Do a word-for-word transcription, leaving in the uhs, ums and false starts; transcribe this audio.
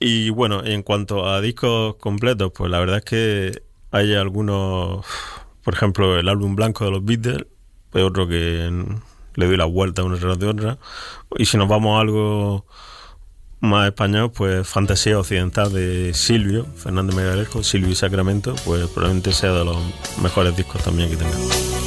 Y bueno, en cuanto a discos completos, pues la verdad es que hay algunos, por ejemplo, el álbum blanco de los Beatles, es otro que le doy la vuelta una tras de otra. Y si nos vamos a algo más español, pues Fantasía Occidental de Silvio, Fernández Megalejo, Silvio y Sacramento, pues probablemente sea de los mejores discos también que tengan.